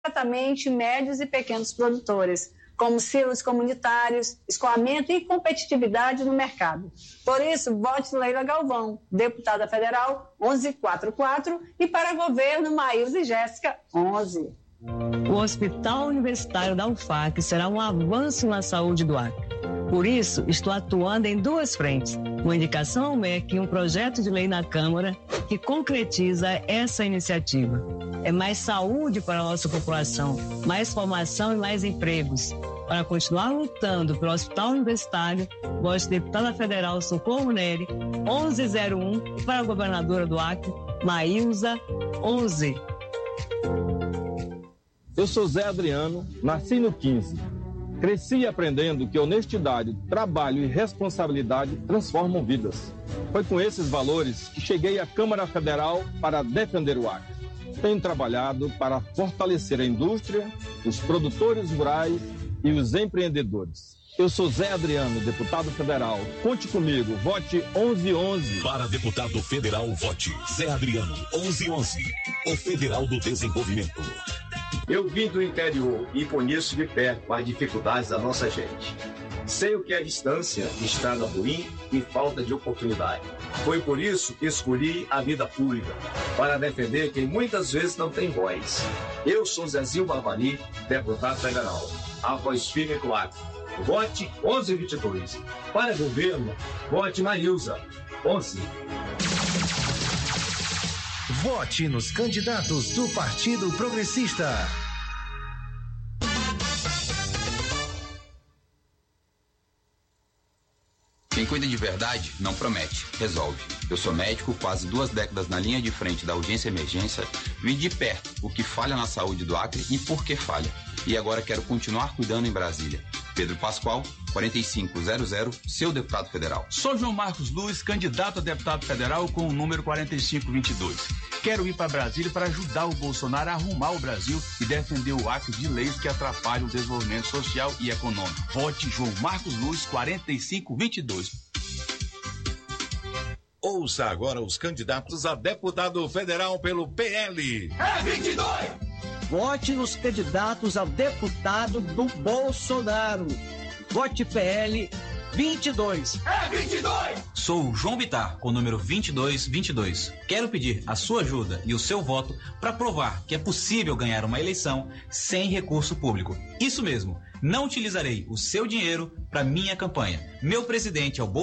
diretamente médios e pequenos produtores, como silos comunitários, escoamento e competitividade no mercado. Por isso, vote Leila Galvão, deputada federal 1144, e para governo, Maílza e Jéssica 11. O Hospital Universitário da UFAC será um avanço na saúde do Acre. Por isso, estou atuando em duas frentes. Uma indicação ao MEC e um projeto de lei na Câmara que concretiza essa iniciativa. É mais saúde para a nossa população, mais formação e mais empregos. Para continuar lutando pelo Hospital Universitário, vote deputada federal Socorro Nery, 1101, e para a governadora do Acre, Maílza, 11. Eu sou Zé Adriano, nasci no 15. Cresci aprendendo que honestidade, trabalho e responsabilidade transformam vidas. Foi com esses valores que cheguei à Câmara Federal para defender o Acre. Tenho trabalhado para fortalecer a indústria, os produtores rurais e os empreendedores. Eu sou Zé Adriano, deputado federal. Conte comigo, vote 1111. Para deputado federal, vote Zé Adriano, 1111. O Federal do Desenvolvimento. Eu vim do interior e conheço de perto as dificuldades da nossa gente. Sei o que é distância, estrada ruim e falta de oportunidade. Foi por isso que escolhi a vida pública, para defender quem muitas vezes não tem voz. Eu sou Zezinho Barbarim, deputado federal. A voz firme do Acre. Vote 1122. Para governo, vote Maílza, 11. Vote nos candidatos do Partido Progressista. Quem cuida de verdade não promete, resolve. Eu sou médico, quase 2 décadas na linha de frente da urgência e emergência, vi de perto o que falha na saúde do Acre e por que falha. E agora quero continuar cuidando em Brasília. Pedro Pascoal, 4500, seu deputado federal. Sou João Marcos Luz, candidato a deputado federal com o número 4522. Quero ir para Brasília para ajudar o Bolsonaro a arrumar o Brasil e defender o Acre de leis que atrapalham o desenvolvimento social e econômico. Vote João Marcos Luz, 4522. Ouça agora os candidatos a deputado federal pelo PL. É 22! Vote nos candidatos a deputado do Bolsonaro. Vote PL 22. É 22! Sou o João Bittar, com o número 2222. Quero pedir a sua ajuda e o seu voto para provar que é possível ganhar uma eleição sem recurso público. Isso mesmo, não utilizarei o seu dinheiro para minha campanha. Meu presidente é o